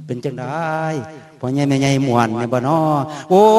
เป็นจังได้พ่อใหญ่แม่ใหญ่ม่วนเนี่ยบ่น้อโอ้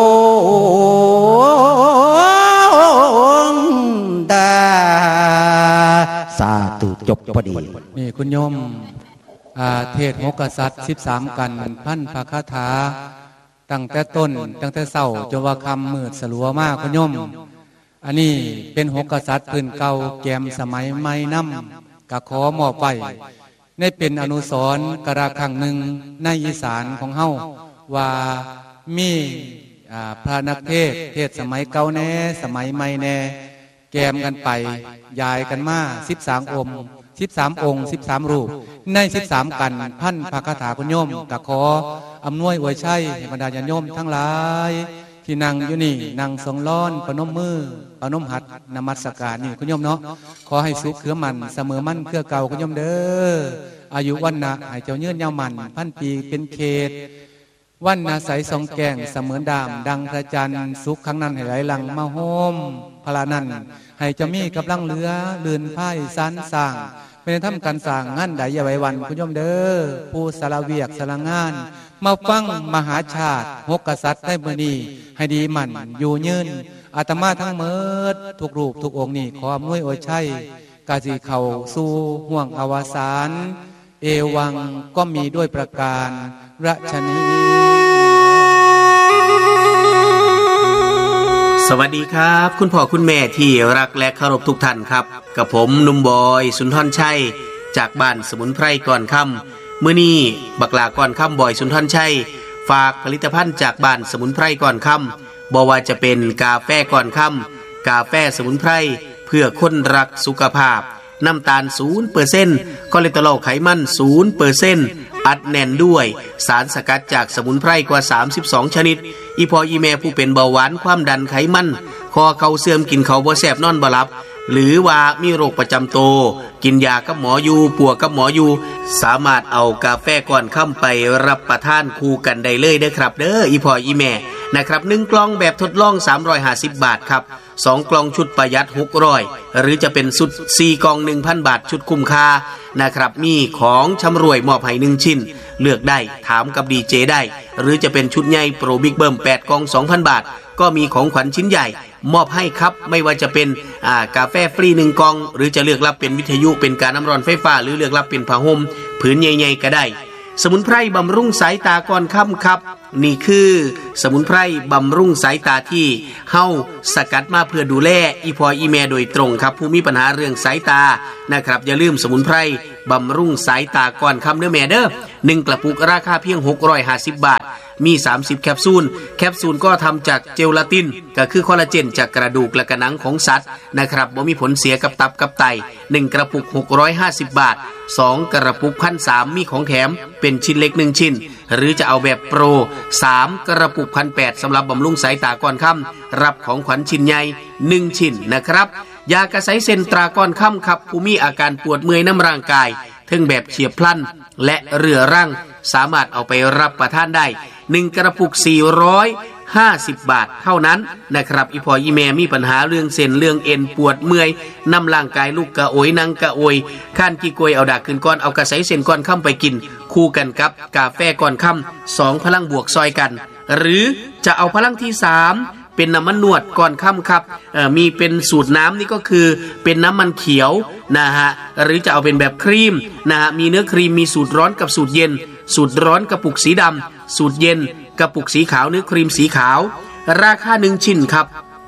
ดาสาธุจบพอดีนี่คุณโยมเทศน์6กษัตริย์13กันพันพระคาถาตั้งแต่ต้นตั้งแต่เช้าจนว่าค่ำมืดสลัวมากคุณโยมอันนี้เป็น6กษัตริย์พื้นเก่าแก้มสมัยใหม่นำกะขอมอบไว้ในเป็นอนุสรณ์กระครั้งหนึ่งในอีสานของเฮาว่ามีพระนักเทศสมัยเก่าแน่สมัยใหม่แน่แกมกันไปยายกันมา13องค์13องค์13รูปใน13กันพันพระคาถาคุณโยมกะขออำนวยอวยชัยให้บรรดาญาติโยมทั้งหลายที่นั่งอยู่นี่นั่งทรงล้อนประนมมือประนมหัตถ์นมัสการนี่คุณโยมเนาะขอให้สุขเขือมันเสมอมันเพื่อเก่าคุณโยมเด้ออายุวันนะให้เจ้ายืนยาวมันพันปีเป็นเขตวันนาใสทรงแกงเสมือนดามดังพระจันทร์สุขครั้งนั้นให้ไหลหลังมาโฮมพลานั้นให้เจ้ามีกำลังเหลือลื่นพ่ายสันสร้างเป็นทำการสร้างงานใดอย่าไว้วันคุณโยมเด้อผู้สารเวียกสารงานมาฟังมหาชาติ6กษัตริย์ได้มื้อนี้ให้ดีมันอยู่ยืนอาตมาทั้งหมดทุกรูปทุกองค์นี่ขออำนวยอวยชัยกาสิเข้าสู่ห่วงอวสานเอวังก็มีด้วยประการราชนีสวัสดีครับคุณพ่อคุณแม่ที่รักและเคารพทุกท่านครับกับผมหนุ่มบอยสุนทรชัยจากบ้านสมุนไพรก่อนค่ำมื้อนี้บักหลาก่อนค่ำบอยสุนทรชัยฝากผลิตภัณฑ์จากบ้านสมุนไพรก่อนค่ำบ่ว่าจะเป็นกาแฟก่อนค่ำกาแฟสมุนไพรเพื่อคนรักสุขภาพน้ำตาล 0% คอเลสเตอรอลไขมัน 0% อัดแน่นด้วยสารสกัดจากสมุนไพรกว่า32ชนิดอีพออีแม่ผู้เป็นเบาหวานความดันไขมันคอเข่าเสื่อมกินข้าวบ่แซ่บนอนบ่หลับหรือว่ามีโรคประจำตัวกินยากับหมออยู่ปัวกับหมออยู่สามารถเอากาแฟก่อนค่ำไปรับประทานคู่กันได้เลยเด้อครับเด้ออีพออีแม่นะครับ1กล่องแบบทดลอง350 บาทครับ2กล่องชุดประหยัด600หรือจะเป็นชุด4กล่อง 1,000 บาทชุดคุ้มค่านะครับมีของชำรวยมอบให้1ชิ้นเลือกได้ถามกับดีเจได้หรือจะเป็นชุดใหญ่โปรบิ๊กเบิ้ม8กล่อง 2,000 บาทก็มีของขวัญชิ้นใหญ่มอบให้ครับไม่ว่าจะเป็นกาแฟฟรี1กล่องหรือจะเลือกรับเป็นวิทยุเป็นการน้ำร้อนไฟฟ้าหรือเลือกรับเป็นผ้าห่มผืนใหญ่ๆก็ได้สมุนไพรบำรุงสายตาก่อนค่ำครับนี่คือสมุนไพรบำรุงสายตาที่เฮาสกัดมาเพื่อดูแลอีพออีแม่โดยตรงครับผู้มีปัญหาเรื่องสายตานะครับอย่าลืมสมุนไพรบำรุงสายตาก่อนค่ำเด้อแม่เด้อ1กระปุกราคาเพียง650 บาทมี30แคปซูลก็ทำจากเจลาตินก็คือคอลลาเจนจากกระดูกและกระหนังของสัตว์นะครับบ่มีผลเสียกับตับกับไต1กระปุก650 บาท2กระปุก 1,300 มีของแถมเป็นชิ้นเล็ก1ชิ้นหรือจะเอาแบบโปร3กระปุก 1,800 สำหรับบำรุงสายตาก่อนค่ำรับของขวัญชิ้นใหญ่1ชิ้นนะครับยากระใสเซนตราก่อนค่ำครับผู้มีอาการปวดเมื่อยน้ำร่างกายทั้งแบบเฉียบพลันและเรื้อรังสามารถเอาไปรับประทานได้1กระปุก450 บาทเท่านั้นนะครับอีพออีแม่มีปัญหาเรื่องเส้นเรื่องเอ็นปวดเมื่อยน้ำร่างกายลูกกระโอยนั่งกระโอยข้านกี่กวยเอาดากขึ้นก้อนเอากระใสเส้นก้อนค่ำไปกินคู่กันกับกาแฟก่อนค่ำ2พลังบวกซอยกันหรือจะเอาพลังที่3เป็นน้ำมันนวดก่อนค่ำครับมีเป็นสูตรน้ำนี่ก็คือเป็นน้ำมันเขียวนะฮะหรือจะเอาเป็นแบบครีมนะฮะมีเนื้อครีมมีสูตรร้อนกับสูตรเย็นสูตรร้อนกระปุกสีดำสูตรเย็นกระปุกสีขาวเนื้อครีมสีขาวราคา1ชิ้นครับ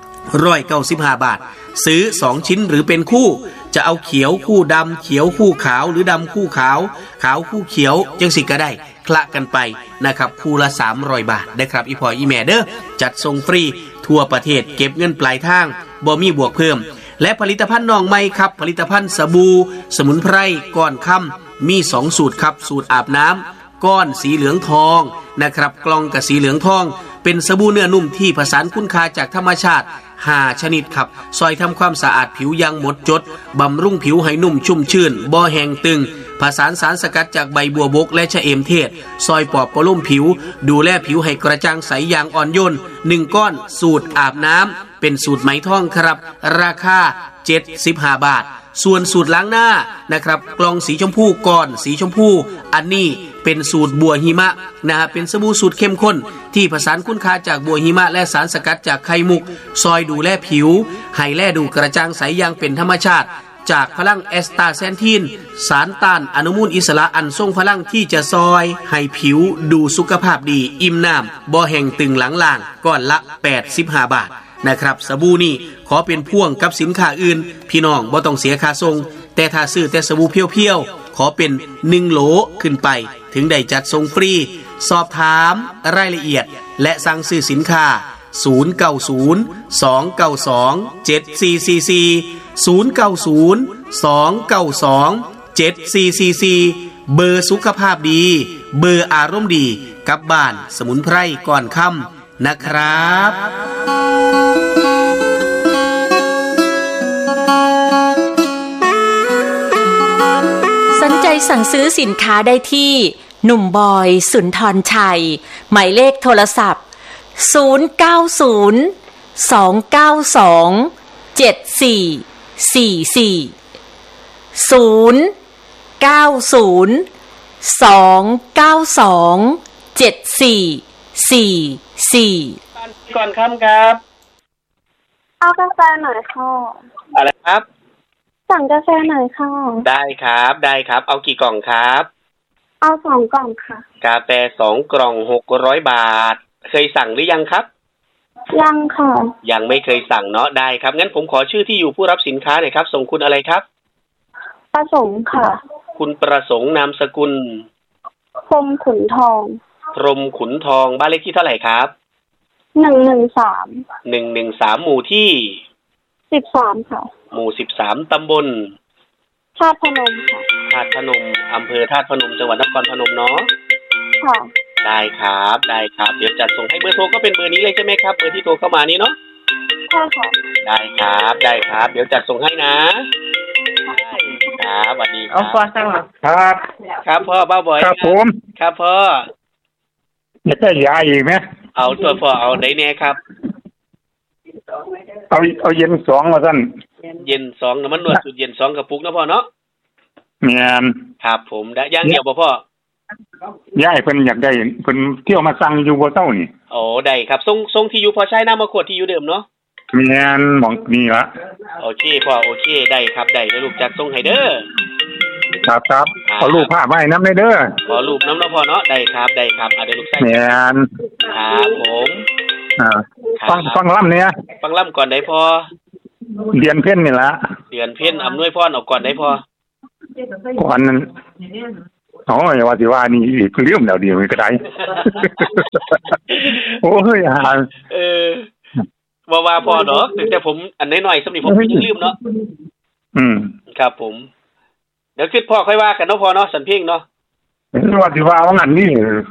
195 บาทซื้อ2ชิ้นหรือเป็นคู่จะเอาเขียวคู่ดำเขียวคู่ขาวหรือดำคู่ขาวขาวคู่เขียวจังสิก็ได้คละกันไปนะครับคู่ละ300 บาทนะครับอีพออีแม่เด้อจัดส่งฟรีทั่วประเทศเก็บเงินปลายทางบ่มีบวกเพิ่มและผลิตภัณฑ์น้องใหม่ครับผลิตภัณฑ์สบู่สมุนไพรก่อนค่ำมี2สูตรครับสูตรอาบน้ำก้อนสีเหลืองทองนะครับกล่องกับสีเหลืองทองเป็นสบู่เนื้อนุ่มที่ผสานคุณค่าจากธรรมชาติ5ชนิดครับซอยทำความสะอาดผิวอย่างหมดจดบำรุงผิวให้นุ่มชุ่มชื่นบ่แห้งตึงผสานสารสกัดจากใบบัวบกและชะเอมเทศซอยปอบประโลมผิวดูแลผิวให้กระจ่างใสอย่างอ่อนโยน1ก้อนสูตรอาบน้ำเป็นสูตรไหมทองครับราคา75 บาทส่วนสูตรล้างหน้านะครับกล่องสีชมพูก่อนสีชมพูอันนี้เป็นสูตรบัวหิมะนะฮะเป็นสบู่สูตรเข้มข้นที่ผสานคุณค่าจากบัวหิมะและสารสกัดจากไข่มุกซอยดูแลผิวให้แลดูกระจ่างใสอย่างเป็นธรรมชาติจากพลังแอสตาแซนทินสารต้านอนุมูลอิสระอันทรงพลังที่จะซอยให้ผิวดูสุขภาพดีอิ่มน้ำบ่แห้งตึงหลังล่างก้อนละ85 บาทนะครับสบู่นี่ขอเป็นพ่วงกับสินค้าอื่นพี่น้องบ่ต้องเสียค่าส่งแต่ถ้าซื้อแต่สบู่เพียวๆขอเป็น1โหลขึ้นไปถึงได้จัดส่งฟรีสอบถามรายละเอียดและสั่งซื้อสินค้า090-292-7444 090-292-7444 เบอร์สุขภาพดีเบอร์อารมณ์ดีกับบ้านสมุนไพรก่อนค่ำนะครับสนใจสั่งซื้อสินค้าได้ที่หนุ่มบอยสุนทรชัยหมายเลขโทรศัพท์ก่อนค่ำครับเอากาแฟหน่อยค่ะอะไรครับสั่งกาแฟหน่อยค่ะได้ครับเอากี่กล่องครับเอา2 กล่องค่ะกาแฟ2 กล่อง600 บาทเคยสั่งหรือยังครับยังค่ะยังไม่เคยสั่งเนาะได้ครับงั้นผมขอชื่อที่อยู่ผู้รับสินค้าหน่อยครับส่งคุณอะไรครับประสงค์ค่ะคุณประสงค์นามสกุลพรมขุนทองบ้านเลขที่เท่าไหร่ครับ113หมู่ที่ 13ค่ะหมู่13ตำบลธาตุพนมค่ะธาตุพนมอำเภอธาตุพนมจังหวัดนครพนมเนาะค่ะได้ครับเดี๋ยวจัดส่งให้เบอร์โทรก็เป็นเบอร์นี้เลยใช่ไหมครับเบอร์ที่โทรเข้ามานี้เนาะใช่ค่ะได้ครับเดี๋ยวจัดส่งให้นะครับสวัสดีครับครับพ่อบ้าบ่อยครับผมครับพ่อจะได้ยาอีกไหมเอาตัวพ่อเอาไหนแน่ครับเอาเย็น2ว่าซั่นเย็น2น้ำมันนวดสูตรเย็น2กระปุกนะพ่อเนาะแม่นครับผมได้อย่างเดียวบ่พ่อยากให้เพิ่นอยากได้เพิ่นเที่ยวมาสั่งอยู่บ่เจ้านี่โอ้ได้ครับส่งที่อยู่พอใช้น้ำมาขวดที่อยู่เดิมเนาะแม่นหม่องนี้ละโอเคพ่อโอเคได้ครับได้เดี๋ยวลูกจัดส่งให้เด้อครับขอรูปภาพไว้นำเด้อขอรูปนำเนาะพ่อเนาะได้ครับเดี๋ยวลูกใส่แม่นครับผมฟังล่ำเนี่ยฟังล่ำก่อนได้พอเดือนเพ็ญนี่ล่ะเดือนเพ็ญอำนวยพรเอาก่อนได้พอก่อนนั้นอย่าว่าสิว่านี่เพิ่งลืมแล้วเดี๋ยวก็ได้โอ้ยว่าพอเนาะแต่ผมอันน้อยๆสำหรับผมยังลืมเนาะครับผมเดี๋ยวคิดพ่อค่อยว่ากันเนาะพอเนาะสันเพ่งเนาะว่าสิว่างั้นนี่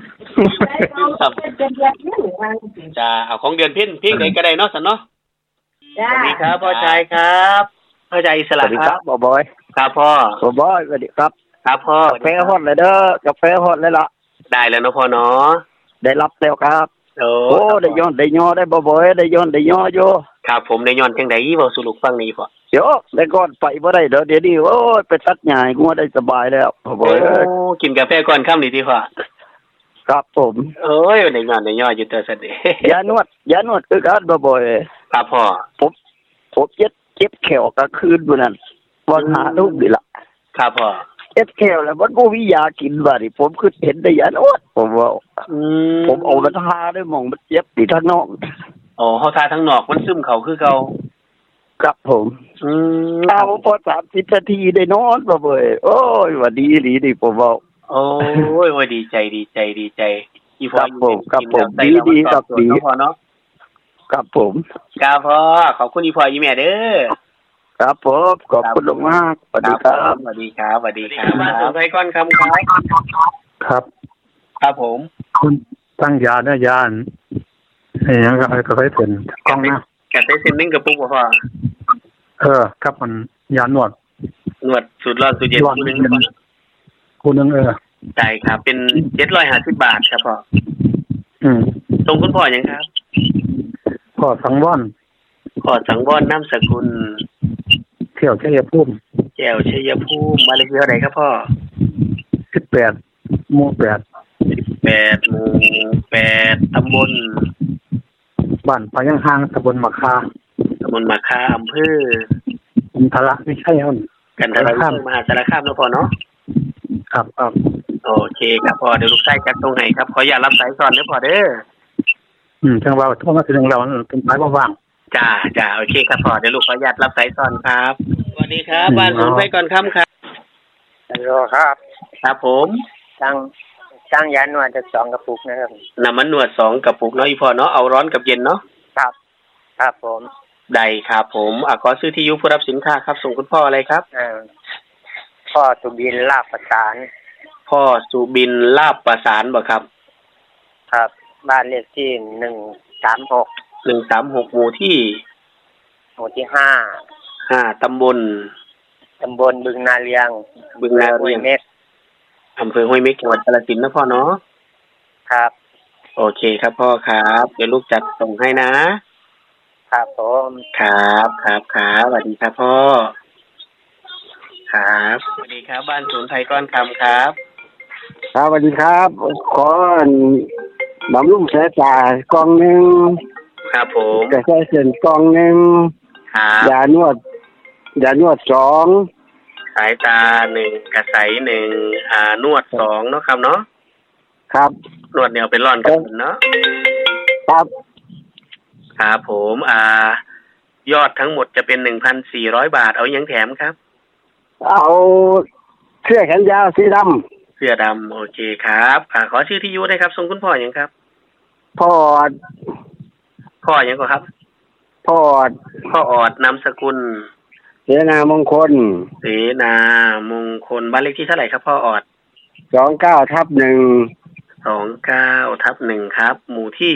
จะเอาของเดือนเพ็ญเพ่งใดก็ได้เนาะสันเนาะสวัสดีครับพ่อชายครับพ่อชายอิสระครับบอยครับพ่อบอยสวัสดีครับครับพ่อกาแฟฮอตเลยเด้อกาแฟฮอตเลยล่ะได้แล้วเนาะพ่อเนาะได้รับแล้วครับโอ้ได้ย้อนได้ย่อได้บ่อยได้ย้อนได้ย่ออยู่ครับผมได้ย้อนจังได๋บ่สู่ลูกฟังนี่พ่อเดี๋ยวได้ก่อนไปบ่ได้เดี๋ยวนี้โอ้ยไปตัดหญ้างัวได้สบายแล้วบ่อยกินกาแฟก่อนค่ำนี่ติพ่อครับผมโอ้ยได้ย้อนได้ย่ออยู่แต่ซั่นเด้ยานวดคือกันบ่บ่อยครับพ่อผมเจ็บแขวกลางคืนพุ่นนั่นวันหาลูกนี่ล่ะครับพ่อเจ็บแขวแล้วมันบ่มียากินบัดนี้ผมคือเห็นได้ยานวดผมว่าผมเอามาทาได้มองมันเจ็บที่ทางนอกอ๋อเฮาทาทางนอกมันซึมเข้าคือเก่าครับผมเอาพอ30นาทีได้นอนบ่เว้ยโอ้ยว่าดีหลีดิผมว่าโอ้ยว่าดีใจอีพ่อครับผมดีครับดีพ่อเนาะครับผมครับพ่อขอบคุณอีพ่ออีแม่เด้อครับผมขอบคุณมากสวัสดีครับสวัสดีครับมาถึงไทยก่อนครับครับผมคุณตั้งยาเนื้อยานยังก็ค่อยเป็นกล้องนะแกะเส้นนึงกับปุ๊บบ่พ่อครับมันยานวดสูตรร้อนสูตรเย็นคู่นึงใช่ครับเป็น750 บาทครับพ่อตรงคุณพ่อยังครับพ่อสังวรนามสกุลเที่ยวชัยภูมิก้วชัยภูมิบ้านเลขที่เท่าไหร่ครับพ่อ 18หมู่8 8หมู่8ตำบลบ้านพะยังหางตำบลมะคาอำเภอกันทละวิชัยครับกันทละวิชัยมหาสารคามเนาะพ่อเนาะครับโอเคครับพ่อเดี๋ยวลูกชายจัดตรงไหนครับขออย่ารับสายก่อนเด้อพ่อเด้อจังว่าโทรมาถึงเราเป็นสายว่างจ้าโอเคครับพ่อเดี๋ยวลูกขออนุญาตรับสายก่อนครับสวัสดีครับบ้านสมุนไพรก่อนค่ำครับฮัลโหลครับผมช่างยานวดจาก2กระปุกนะครับน้ำมันนวด2กระปุกเนาะอีพ่อเนาะเอาร้อนกับเย็นเนาะครับผมได้ครับผมขอซื้อที่ยุผู้รับสินค้าครับส่งคุณพ่ออะไรครับพ่อสุบินลาบประสานบ่ครับบ้านเลขที่136 หมู่ที่5ตำบลบึงนาเลียงอำเภอห้วยเม็กจังหวัดกาฬสินธุ์นะพ่อเนาะครับโอเคครับพ่อครับเดี๋ยวลูกจัดส่งให้นะครับผมครับสวัสดีครับพ่อครับสวัสดีครับบ้านสมุนไพรก้อนคำครับสวัสดีครับขอบำรุงสายตากล่องนึงครับผมกระสายเส้นกล่องนึงครับยานวด2 สายตา1กระสาย1นวด2เนาะครับเนาะครับนวดเนี่ยเป็นร่อนกันเนาะครับผมยอดทั้งหมดจะเป็น 1,400 บาทเอายังแถมครับเอาเสื้อแขนยาวสีดำโอเคครับขอชื่อที่อยู่ได้ครับส่งคุณพ่อยังครับพ่อยังก็ครับพ่อออดนามสกุลเสนามงคลบ้านเลขที่เท่าไหร่ครับพ่อออด 29/1 ครับหมู่ที่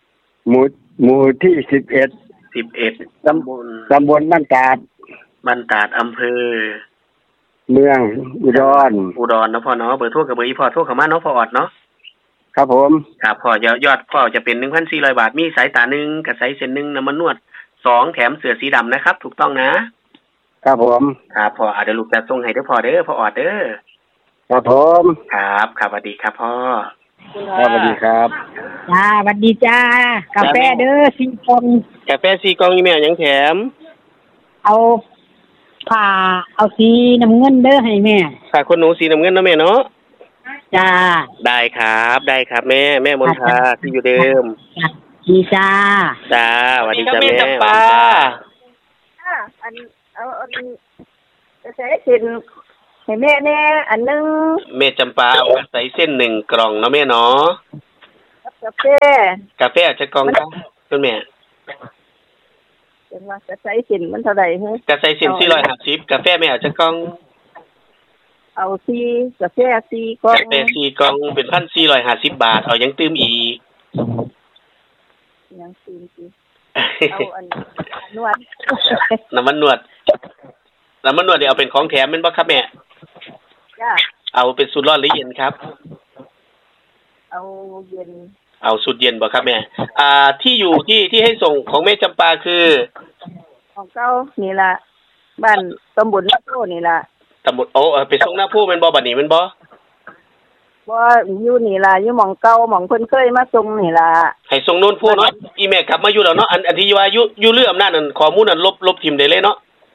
11 ตำบลบ้านตาดอำเภอเมืองอุดรนะพ่อเนาะเบอร์โทรกับเบอร์อีพ่อโทรเข้ามาเนาะพ่อออดเนาะครับผมครับพ่อยอดพ่อจะเป็น 1,400 บาทมีสายตา1กับสายเส้น1น้ำมันนวด2แถมเสื้อสีดำนะครับถูกต้องนะครับผมครับพ่อเดี๋ยวลูกจะส่งให้เด้อพ่อเด้อพ่อออดเด้อครับผมครับสวัสดีครับพ่อสวัสดีครับสวัสดีจ้ากาแฟเด้อ4กล่องกาแฟ4กล่องนี่แม่ยังแถมเอาผ้าเอาสีน้ำเงินเด้อให้แม่ผ้าคนหนูสีน้ำเงินเนาะแม่เนาะจ้าได้ครับแม่มนทาที่อยู่เดิมดีจ้าสวัสดีจ้าแม่จำปาจะใช้เส้นให้แม่แน่อันนึงแม่จำปาใส่เส้น1กล่องเนาะแม่เนาะกาแฟอาจจะกล่องครับคุณแม่เห็นว่าจะใช้เส้นมันเท่าไหร่ฮะจะใส่เส้น450กาแฟแม่อาจจะกล่องเอา4กาแฟ4กล่องเป็น 1,450 บาทเอายังตื้มอีกยังตื้มอีกเอาอันนวดน้ำมันนวดเดี๋ยวเอาเป็นของแถมแม่นบ่ครับแม่จ้าเอาเป็นสูตรร้อนหรือเย็นครับเอาเย็นเอาสูตรเย็นบ่ครับแม่ที่อยู่ที่ให้ส่งของแม่จำปาคือของเก่านี่ล่ะบ้านตำบลนาโพนี่ล่ะตำบลไปส่งหน้าผู้แม่นบ่บัดนี้แม่นบ่อยู่นี่ล่ะอยู่หม่องเก่าหม่องเพิ่นเคยมาส่งนี่ล่ะให้ส่งโน่นผู้เนาะอีแม่กลับมาอยู่แล้วเนาะอันที่ว่าอยู่เรื่องอำนาจนั่นข้อมูลนั่นลบทิ่มได้เลยเนาะ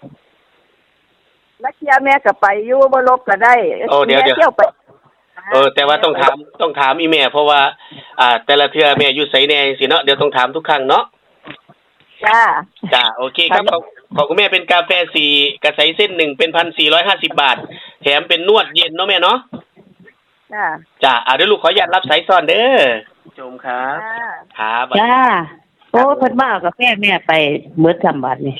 ลักเที่ยแม่ก็ไปอยู่บ่ลบก็ได้เดี๋ยวแต่ว่าต้องถามอีแม่เพราะว่าแต่ละเทื่อแม่อยู่ไสแน่จังซี่เนาะเดี๋ยวต้องถามทุกครั้งเนาะจ้าโอเคครับของคุณแม่เป็นกาแฟ4กระใสเส้น1เป็น 1,450 บาทแถมเป็นนวดเย็นเนาะแม่เนาะจ้าเดี๋ยวลูกขออนุญาตรับสายซ้อนเด้อชมครับครับจ้าโอ้เพิ่นมาเอากาแฟแม่ไปเบิด3 บาทนี่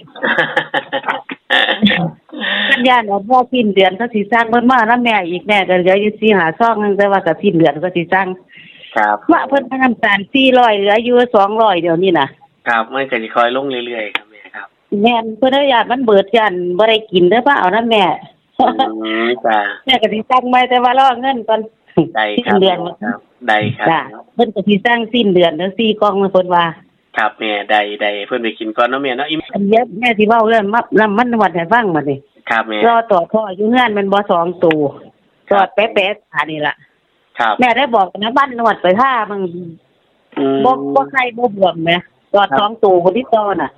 สัญญาณออกบ่สิ้นเดือนก็สิสร้างเพิ่นมานำแม่อีกแม่ก็เหลืออยู่4-5ซองนึงแต่ว่าก็สิ้นเดือนก็สิสร้างครับว่าเพิ่นน้ำตาล400เหลืออยู่200เดี๋ยวนี้น่ะครับมันก็สิค่อยลงเรื่อยๆครับแม่ครับแม่นเพิ่นอนุญาตมันเบิดยันบ่ได้กินเด้อป่ะเอานำแม่จ้าแม่ก็สิสร้างใหม่แต่ว่ารอเงินก่อนได้ครับเดือนได้ครับจ้าเพิ่นก็สิสร้างสิ้นเดือนเด้อ4กล่องเพิ่นว่าครับแม่ได้เพิ่นไปกินก่อนเนาะแม่เนาะอันเยอะแม่สิเว้าเรื่องมันวัดให้ฟังบัดนี้ครับแม่รอต่อพ่ออยู่เฮือนมันบ่2ตัวจอดแป๊ะๆอันนี้ล่ะครับแม่ได้บอกนะบ้านนวดไปท่ามึงบ่ใครบ่บวมแม่จอด2ตัวคนที่ต่อน่ะ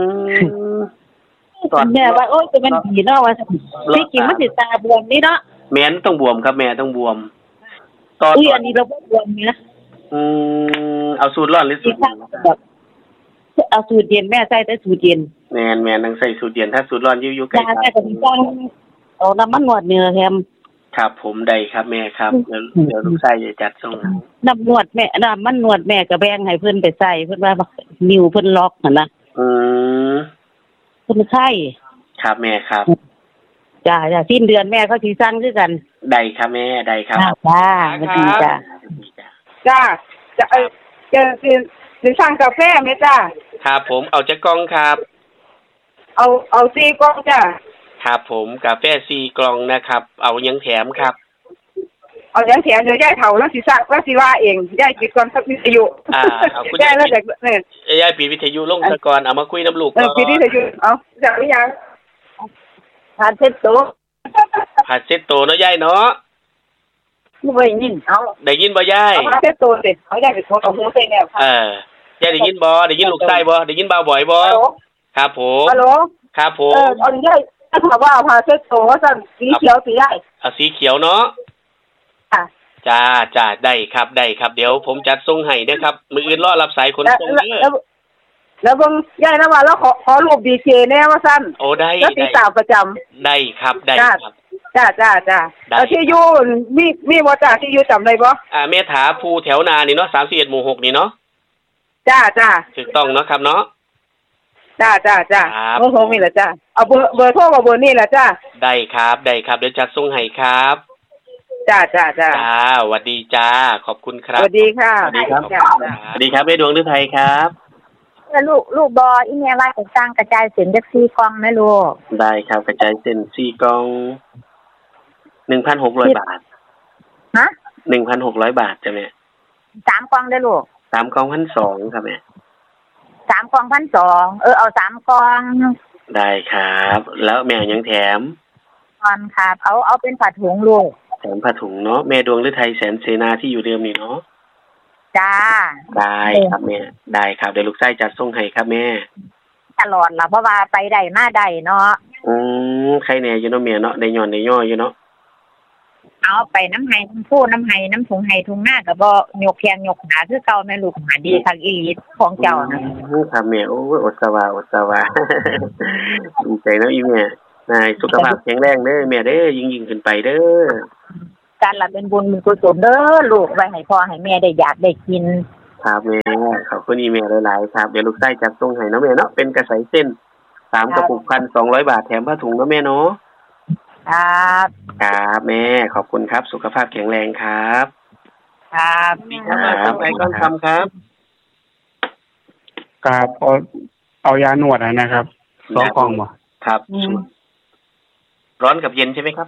ตอนแม่ว่าโอ๊ยเป็นผีเนาะว่าที่จริงมันสิตาบวมนี่เนาะแม่นต้องบวมครับแม่ต้องบวมตอนอันนี้เราบ่บวมนะเอาสูตรร้อนหรือสูตรเอาสูตรเย็นแม่ใส่แต่สูตรเย็นแม่ต้องใส่สูตรเย็นถ้าสูตรร้อนอยู่ๆใกล้แม่ก็สิต้องเอาน้ำมันนวดเนื้อแฮมครับผมได้ครับแม่ครับเดี๋ยวลูกชายจะจัดส่งน้ำนวดแม่น้ำมันนวดแม่ก็แบ่งให้เพิ่นไปใส่เพิ่นว่านิ้วเพิ่นล็อกหั่นนะเพิ่นไข้ครับแม่ครับจ้าสิ้นเดือนแม่เขาสิสั่งคือกันได้ครับแม่ได้ครับจ้าสวัสดีจ้าจะสั่งกาแฟไหมจ้าครับผมเอาจักกล่องครับเอา4กล่องจ้าครับผมกาแฟ4กล่องนะครับเอายังแถมครับเอายังแถมเดี๋ยวยายเฒ่าแล้วสิสั่งแล้วสิว่าเองยายปิดก่อนสักวิทยุเอาคุณยายแล้วเนี่ยยายปิดวิทยุลงซะก่อนเอามาคุยน้ำลูกก่อนปิดวิทยุเอาจักหรือยังผ่านเซ็ตโตเนาะยายเนาะบ่ได้ยินเอาได้ยินบ่ยายผ่านเซ็ตโตสิเขายายไปโทรเอาหูใส่แล้วยายได้ยินบ่ได้ยินลูกชายบ่ได้ยินบ่าวบ่อยบ่ครับผมฮัลโหลครับผมเอายายถามว่าเอาผ่านเซ็ตโตว่าสั่นสีเขียวสีใหญ่เอาสีเขียวเนาะจ้าได้ครับเดี๋ยวผมจัดส่งให้เด้อครับมื้ออื่นรอรับสายคนส่งเด้อแล้วเบิ่งยายนะว่าแล้วขอรูปดีเจแน่ว่าซั่นโอ้ได้แล้วติดตามประจำได้ครับจ้าแล้วที่อยู่มีบ่จ้าที่อยู่จำได้บ่เมธาภูแถวนานี่เนาะ31หมู่6นี่เนาะจ้าถูกต้องเนาะครับเนาะจ้าโอ้โหมีล่ะจ้าเอาเบอร์โทรกับเบอร์นี่ล่ะจ้าได้ครับเดี๋ยวจัดส่งให้ครับจ้าสวัสดีจ้าขอบคุณครับสวัสดีค่ะสวัสดีครับแม่ดวงฤทัยครับลูกบออีเมลว่าจะสร้างกระจายเส้นจัก4กล่องแม่ลูกได้ครับกระจายเส้น4กล่อง 1,600 บาทฮะ 1,600 บาทจ้ะแม่ 3กล่องได้ลูก 3กล่อง 1,200 ครับแม่ 3กล่อง 1,200เอา3กล่องได้ครับแล้วแม่ยังแถมครับเอาเป็นผ้าถุงลูกแถมผ้าถุงเนาะแม่ดวงฤทัยแสนเสนาที่อยู่เดิมนี่เนาะจ้าได้ครับแม่ได้ครับเดี๋ยวลูกชายจัดส่งให้ครับแม่ตลอดล่ะเพราะว่าไปได้มาได้เนาะใครแน่อยู่เนาะแม่เนาะได้ย่อนได้ย่ออยู่เนาะเอาไปน้ำไห้น้ำพูน้ำไห้น้ำถุงไห้ถุงหน้าก็บ่ยกแขนยกขาคือเก่าแม่ลูกหาดีคักอีหลีของเจ้านะครับแม่โอ้ยอดสวาดีใจเนาะอีแม่นายสุขภาพแข็งแรงเด้อแม่เด้อยิ่งขึ้นไปเด้อการละเป็นบุญเป็นกุศลเด้อลูกไว้ให้พ่อให้แม่ได้อยากได้กินครับแม่ขอบคุณอีแม่หลายๆครับเดี๋ยวลูกชายจัดส่งให้เนาะแม่เนาะเป็นกระสายเส้น3กระปุก 1,200 บาทแถมผ้าถุงเนาะแม่เนาะครับแม่ขอบคุณครับสุขภาพแข็งแรงครับดีครับไปก่อนคำครับครับเอายานวดนะครับ2กล่องบ่ครับร้อนกับเย็นใช่ไหมครับ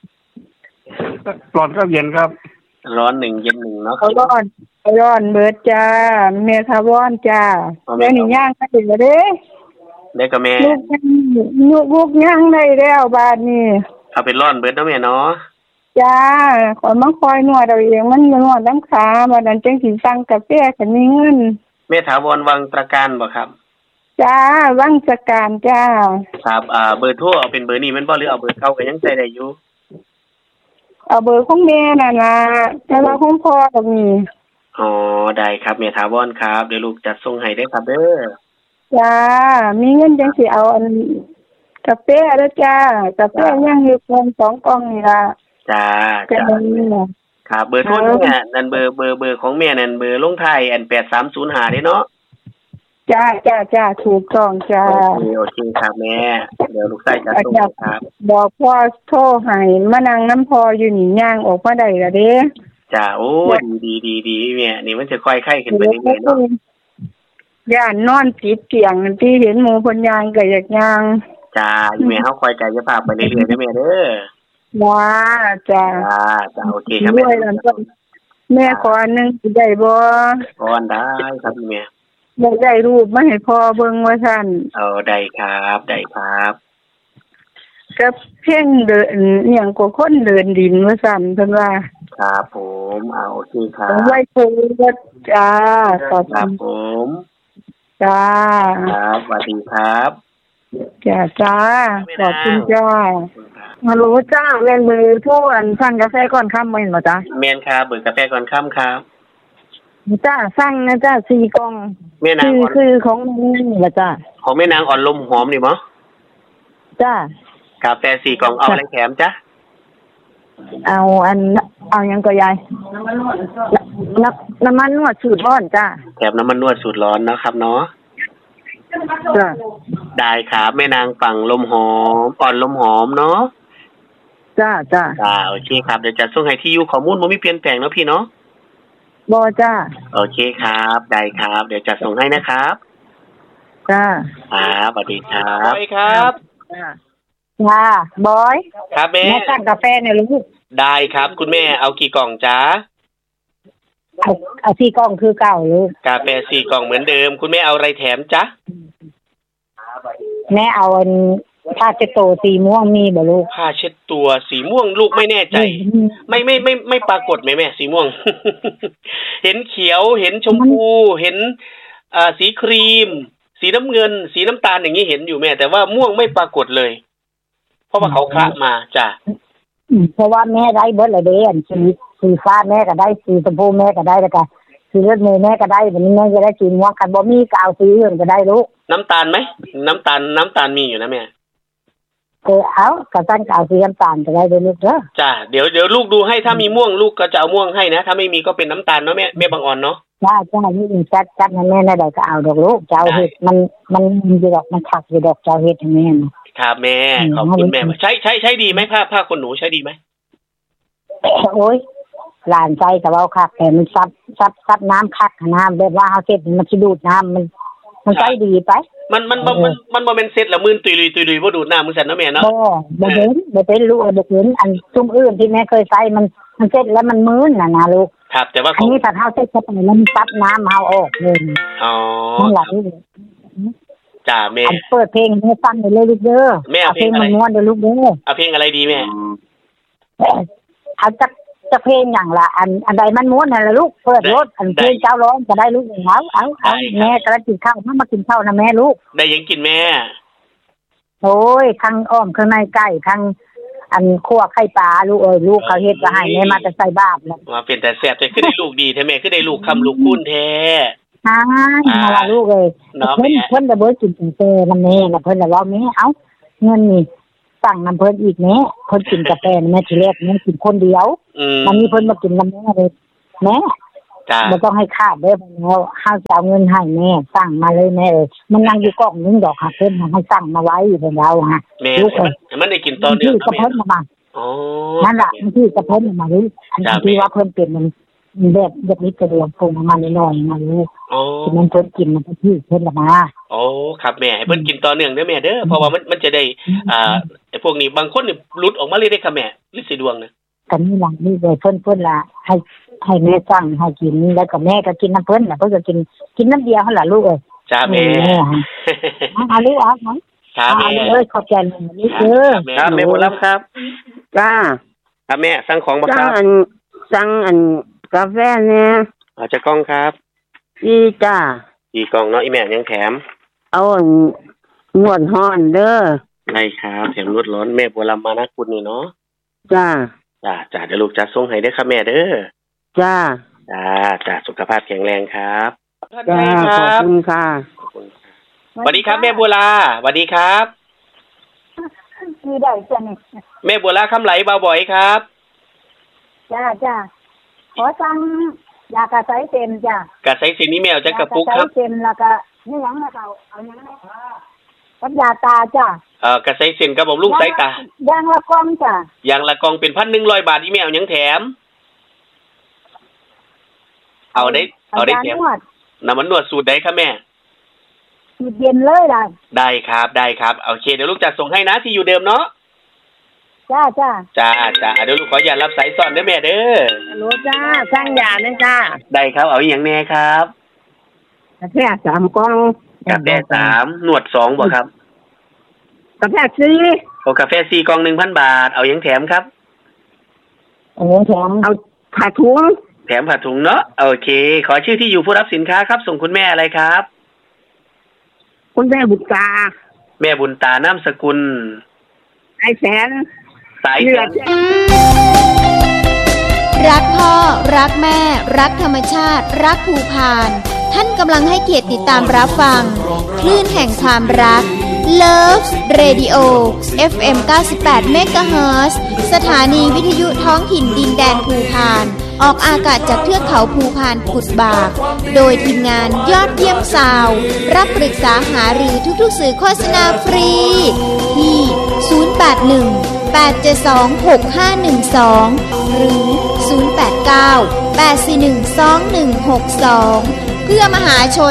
ร้อนกับเย็นครับร้อน1เย็น1เนาะร้อนเบิดจ้าแม่ทาวอนจ้าแม่นี่ย่างได้เด้ได้กับแม่ลูกย่างได้แล้วบาดนี้เอาเป็นร้อนเบิดเนาะแม่เนาะจ้าขอมาคอยนวดเอาเองมันนวดน้ำขาบัดนั้นจังสิสั่งกาแฟก็มีเงินแม่ถาวรวังตระการบ่ครับจ้าวังตระการจ้าครับเบอร์โทรเอาเป็นเบอร์นี้มันบ่หรือเอาเบอร์เก่าก็ยังใช้ได้อยู่เอาเบอร์ของแม่น่ะล่ะแต่ว่าของพ่อก็มีได้ครับแม่ถาวรครับเดี๋ยวลูกจัดส่งให้ได้ครับเด้อจ้ามีเงินจังสิเอาอันกาแฟเด้อจ้ากาแฟย่างอยู่กล่อง2กล่องนี่ล่ะจ้าครับเบอร์โทรเนี่ยนั่นเบอร์ของแม่นั่นเบอร์ลงท้ายอัน8305เด้เนาะจ้าถูกต้องจ้าโอเคครับแม่เดี๋ยวลูกชายจัดส่งครับบอกพ่อโทรให้มานั่งน้ำพออยู่นี่ย่างออกมาได้ล่ะเด้จ้าโอ้ดีแม่นี่มันจะค่อยไข้ขึ้นไปเรื่อยๆเนาะย่านนอนติดเตียงที่เห็นหมู่เพิ่นย่างก็อยากย่างจ้าแม่เฮาคอยกายภาพไปเรื่อยๆเด้อแม่เด้อว้าจ้าโอเคครับแม่ขออันนึงได้บ่ขอได้ครับแม่ได้รูปมาให้พ่อเบิ่งว่าซั่นได้ครับกับเพ่งเดินอหย่างกว่าคนเดินดินว่าสั่นเพิ่นว่าครับผมโอเคครับไว้ปูจ้าขอบคุณผมจ้าครับสวัสดีครับจ้าขอบคุณจ้าฮัลโหลจ้าแม่นมือผู้อันสั่งกาแฟก่อนค่ำแม่นบ่จ้าแม่นครับเบิกกาแฟก่อนค่ำครับจ้าสั่งนะจ้า4กล่องแม่นางคือของนี่ล่ะจ้าของแม่นางอ่อนลมหอมนี่บ่จ้ากาแฟ4กล่องเอาอะไรแถมจ้ะเอาหยังก็ยายน้ำมันนวดสูตรร้อนจ้าแถมน้ำมันนวดสูตรร้อนนะครับเนาะจ้าได้ครับแม่นางฝั่งลมหอมอ่อนลมหอมเนาะจ้าโอเคครับเดี๋ยวจะส่งให้ที่อยู่ข้อมูลบ่มีเปลี่ยนแปลงเนาะพี่เนาะบ่จ้าโอเคครับได้ครับเดี๋ยวจะส่งให้นะครับจ้าสวัสดีครับบอยครับบอยครับแม่สั่งกาแฟเนี่ยลูกได้ครับคุณแม่เอากี่กล่องจ๊ะเอา4กล่องคือเก่าลูกกาแฟ4กล่องเหมือนเดิมคุณแม่เอาอะไรแถมจ๊ะแม่เอาผ้าเช็ดตัวสีม่วงมีบ่ลูกผ้าเช็ดตัวสีม่วงลูกไม่แน่ใจไม่ปรากฏไหมแม่สีม่วง เห็นเขียวเห็นชมพูเห็นสีครีมสีน้ำเงินสีน้ำตาลอย่างนี้เห็นอยู่แม่แต่ว่าม่วงไม่ปรากฏเลยเพราะว่าเขาคละมาจ้ะเพราะว่าแม่ได้เบิดเลยเด้อันสีฟ้าแม่ก็ได้สีชมพูแม่ก็ได้แล้วก็สีเลือดแม่ก็ได้วันนี้แม่จะได้สีม่วงกันบ่มีก็เอาสีอื่นก็ได้ลูกน้ำตาลไหมน้ำตาลมีอยู่นะแม่เอากระตั้นเอาสีน้ำตาลก็ได้ลูกเด้อจ้ะเดี๋ยวลูกดูให้ถ้ามีม่วงลูกก็จะเอาม่วงให้นะถ้าไม่มีก็เป็นน้ำตาลเนาะแม่บางอ่อนเนาะจ้านี่จัดให้แม่ได้ก็เอาดอกลูกเจ้าเฮ็ดมันอยู่ดอกมันคักอยู่ดอกเจ้าเฮ็ดให้แม่ครับแม่ขอบคุณแม่ใช้ดีไหมผ้าคนหนูใช้ดีไหมโอ้ยหลานใจแต่ว่าคักแต่มันซับน้ำคักน้ำแบบว่าเฮาเสร็จมันสิดูดน้ำมันใช้ดีไปมันบ่เป็นเสร็จแล้วมื้นตุยบ่ดูดน้ำมื้อซั่นเนาะแม่เนาะบ่เป็นลูกบ่เห็นอันซุ่มอื่นที่แม่เคยใช้มันเสร็จแล้วมันมื้นน่ะนะลูกครับแต่ว่าอันนี้ถ้าเฮาเสร็จเข้าไปแล้วมันซับน้ำเฮาออกเลยอ๋อนั่นแหละจ้าแม่เปิดเพลงให้ฟังได้เลยลูกเด้อเอาเพลงมันม่วนเด้อลูกเด้อเอาเพลงอะไรดีแม่เอาจะเพลงอย่างละอันใดมันม้วนนั่นล่ะลูกเปิดรถอันเพลงเจ้าร้องจะได้ลูกเอาแม่กำลังกินข้าวมากินข้าวนะแม่ลูกได้ยังกินแม่โอ้ยทั้งอ้อมข้างในไก่ทั้งอันคั่วไข่ปลาลูกลูกเขาเฮ็ดก็ให้แม่มาแต่ใส่บาปแล้วว่าเป็นแต่แซ่บแต่คือได้ลูกดีแท้แม่คือได้ลูกคำลูกคุ้นแท้มาละลูกเอ้ยเพิ่นจะเบิดกินเตนำแม่น่ะเพิ่นน่ะว่าแม่เอ้าเงินนี่สั่งน้ำเพิ่นอีกแม่เพิ่นกินกาแฟแม่ทีแรกแม่กินคนเดียวมันมีเพิ่นมากินน้ำแม่เลยแม่บ่ต้องให้ขาดเด้อแล้วเฮาจะเอาเงินให้แม่สั่งมาเลยแม่เอ้ยมันยังอยู่กล่องนึงดอกค่ะเพิ่นให้สั่งมาไว้เพิ่นเอาฮะลูกเอ้ยมันได้กินตอนเดียวก็เพิ่นมาอ๋อนั่นล่ะที่กระเพิ่นมาเลยอันที่ว่าเพิ่นเป็นมันแบบนี้กระเดืองปรุงมาหน่อยๆมาลูกที่มันเพิ่นกินมันที่เพิ่นมาโอ้ครับแม่ให้เพิ่นกินต่อเนื่องเด้อแม่เด้อเพราะว่ามันจะได้ไอ้พวกนี้บางคนนี่หลุดออกมาเลยได้ค่ะแม่ฤทธิ์สีดวงนะกันนี่ล่ะนี่เลยเพิ่นล่ะให้แม่สั่งให้กินแล้วก็แม่ก็กินน้ำเพิ่นน่ะเพิ่นก็กินน้ำเดียวหั่นล่ะลูกเอ้ยจ้าแม่เอาลูกเอาครับแม่เอ้ยขอบใจลูกเด้อครับแม่บ่รับครับจ้าครับแม่สั่งของบ่ครับสั่งกาแฟเนี่ยเอาจะกล่องครับจ้ากี่กล่องเนาะอีแม่ยังแถมเอานวดฮ้อนเด้อได้ครับแถมนวดร้อนแม่บัวลำมานะคุณนี่เนาะจ้าเดี๋ยวลูกจะส่งให้ได้ครับแม่เด้อจ้าสุขภาพแข็งแรงครับจ้าขอบคุณค่ะสวัสดีครับแม่บัวลาสวัสดีครับคือได้จ้ะนี่แม่บัวลาคำไหลเบาบ่อยครับจ้าขอสั่งยากระใสเต็มจ้ะกระใสเต็มนี่แมวจะกระปุกครับเต็มแล้วก็นี่หยังนะเอาหยังกับยาตาจ้ะกระใสเต็มกับบำรุงสายตายางละกล่องจ้ะยางละกล่องเป็น 1,100 บาทอีแมวยังแถมเอาได้แถมน้ำมันนวดสูตรใดครับแม่สูตรเย็นเลยล่ะได้ครับโอเคเดี๋ยวลูกจะส่งให้นะที่อยู่เดิมเนาะจ้าเดี๋ยวลูกขออย่ารับสายซ้อนเด้อแม่เด้อฮัลโหลจ้าสั่งยาเลยจ้าได้ครับเอาอย่างแน่ครับกาแฟ3กล่องกาแฟ3หนวด2บ่ครับกาแฟ4 โอ้เอากาแฟ4กล่อง 1,000 บาทเอาหยังแถมครับแถมเอาผ้าถุงแถมผ้าถุงเนาะโอเคขอชื่อที่อยู่ผู้รับสินค้าครับส่งคุณแม่อะไรครับคุณแม่บุญตาแม่บุญตานามสกุลสายแสนรักพ่อรักแม่รักธรรมชาติรักภูพานท่านกำลังให้เกียรติติดตามรับฟังคลื่นแห่งความรัก Love Radio FM 98 MHz สถานีวิทยุท้องถิ่นดินแดนภูพานออกอากาศจากเทือกเขาภูพานกุดบากโดยทีมงานยอดเยี่ยมซาวรับปรึกษาหารือทุกๆสื่อโฆษณาฟรีที่ 081-872-6512 หรือ 089-841-2162 เพื่อมหาชน